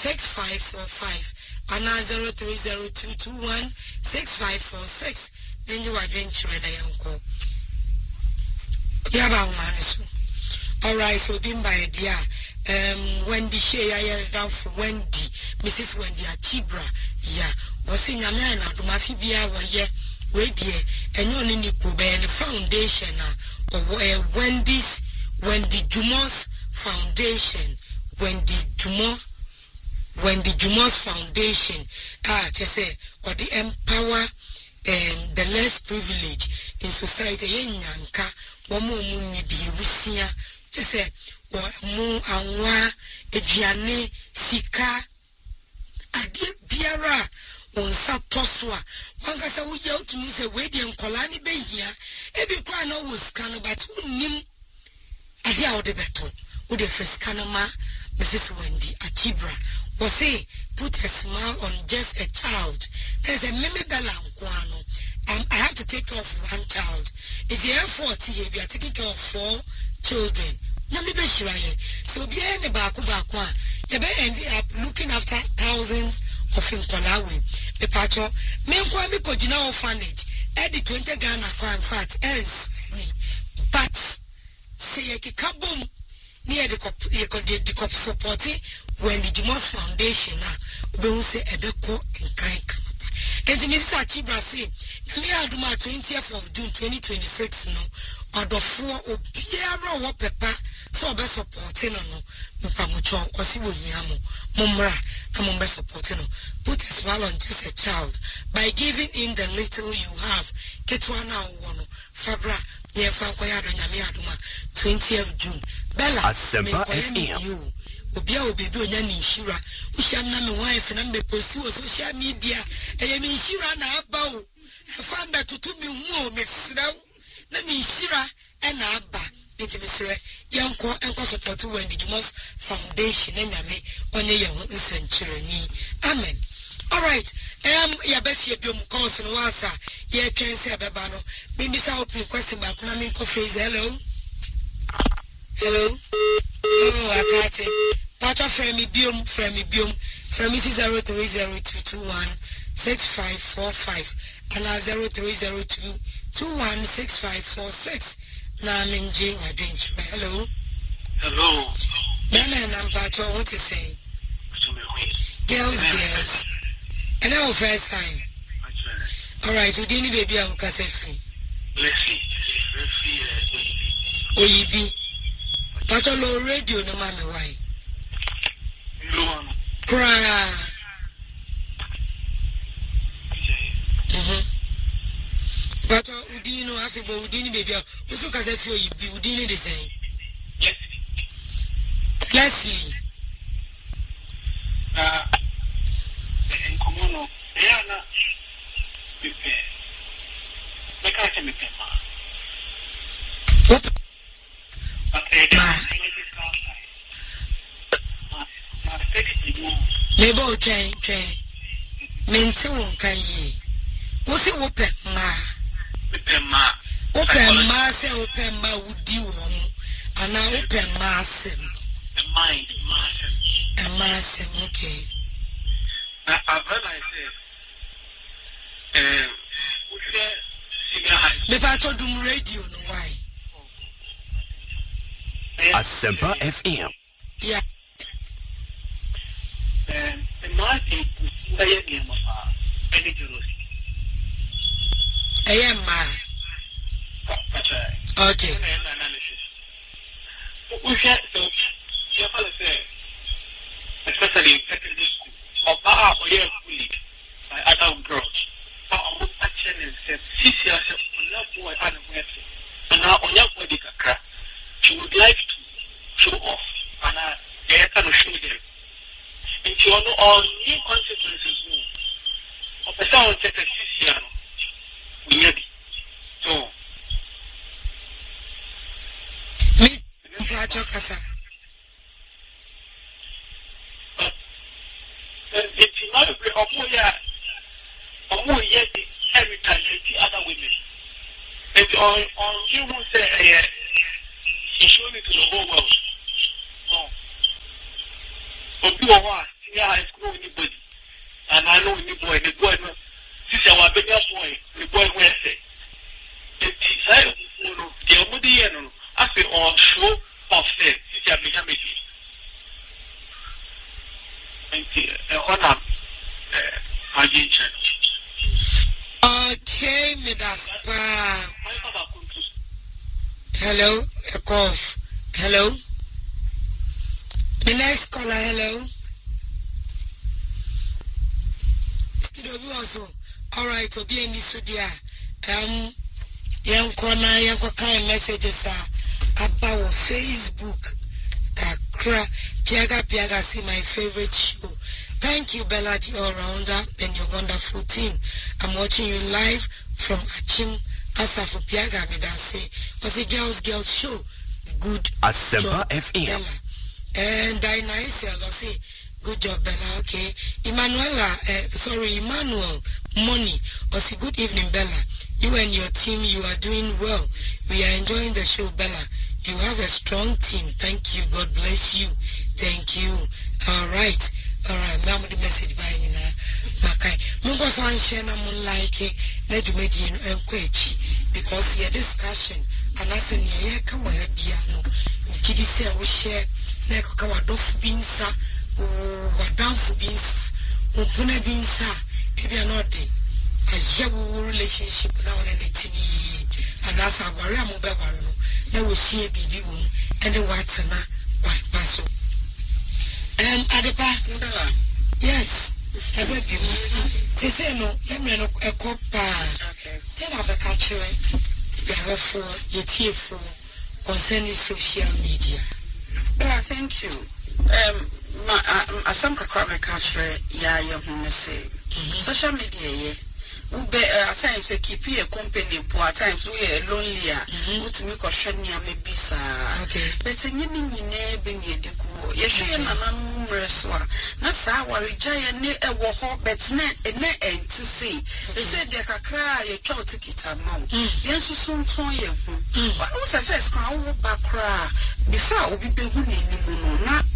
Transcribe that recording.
6545 and 03022216546. Then you are drinking and I uncle. Alright, so being by dear Wendy Shea down for Wendy, Mrs. Wendy Achibra, yeah, was in a man out of Mafibia, yeah, radio, and only Nipobe and the foundation of Wendy Jumo's foundation, Wendy Jumo's foundation, just say, or the empower the less privileged in society, Yanka, Womo Muni be Rusia, just say, mu anwa eduane sika ade biara wonsa toswa wankasa wo ye otumi se we de nkola ni behia e bi kwa na wo sika no but unnim ade a wo de beto wo de fiska no ma Mrs. Wendy Achibra was say put a smile on just a child. There's a meme bella nkwano. I have to take care of one child. If you have 40 here, we are taking care of 4 children. So be any bakwa you end up looking after thousands of Nkolawe. Me pacho me nkwa me ko gina orphanage e di 20 Ghana kwa in fact else but say ye kabom near the cop supporting when the Jumo's foundation we will say ebeko nkan kamapa. And Mrs. Achibra say me aduma 20th of June 2026 no odofo obiara wo pepa so be supporting no mpamucho osiwo hiamo mumra na mumbe supporting no put a smile on just a child by giving in the little you have ketwana wono fabra ye fankoya do nyame aduma 20th June Bella Asempa FM obia obebi onya ni nshira usham na me wife na mbe post o social media eye mi nshira na aba o fa mbe tutu mi hu o mesra na mi nshira e na aba nti mesre yanko enko support Wendy Jumo's foundation na nyame onye ye hu nsanchirani amen. All right ya be fie biom cause no wasa ye twen se beba no me bi sa open question back na me ko phrase hello akate Pacha frame biom from Mrs. 03022216545 and 03022216546 na minji wadinch. Hello Nana and Pacha what to say girls and our first time. All right, we didn't baby I will say free Oyibi Pacha low radio no matter why cry. But Udino Afibo Udini baby, also can say for you be Udini the same. Leslie. In Komono, Diana, prepare. Make I can prepare, ma. Nebo train mention can ye was it open ma say open ma would do and now open mass and mass okay. I've heard I say the battle doom radio no why Asempa FM. Yeah. The market is a name of any Jerusalem. I am okay. We share so your father say, especially in secondary school, or your colleague by other girls. But I'm not actually said, see yourself, boy, and now on your body, she would like to show off and they kind of show them. And she will know all new consequences. Of the sound set a Siciano. We have it. So, it's not a great every time the other women. And on you will say, he showed it to the whole world. But you are senior high school anybody. And I know anybody, the boy, this is our bigger boy, the boy who has it. The desire of the Omodian, I say, on show of the teacher becoming. Okay, Medaspa. Hello, a cough. Hello. The next caller, hello. All right, so be in this studio. Young kind messages about Facebook. Kakra, Piaga, see my favorite show. Thank you, Bella, the all-rounder, and your wonderful team. I'm watching you live from Achim, Asafu Piaga, Medase. Was a girls show. Good Asempa job, FM. Bella. And Dinah Isel, say, good job, Bella, okay. Emmanuel, Money, was a good evening, Bella. You and your team, you are doing well. We are enjoying the show, Bella. You have a strong team. Thank you. God bless you. Thank you. All right. Now the message by Nina Makai. Mungo Sanshana Munlaike, Nedumedian and Quechi, because your discussion and I said, yeah, come on, Biano. Kiddy say, we share Nekokawa Dofu Binsa, Wadanfu Binsa, Upune Binsa, maybe another. A Yabu relationship now and it's and as a warrior mobile. Now we see a baby room and the white and white passo. Adepa, yes, a baby. They say no, you a copa. Tell our catcher, you have for your tear for concerning social media. Thank you. Some crab catcher, yeah, you say social media, at times they keep you a company, poor at times we are lonely, to make a shania maybe, sir. But in you yes, numerous one. That's our giant near a war, but net and to see. They said they can cry a child ticket amount. Yes, soon toy. What was the first crown back cry? Before we be winning, not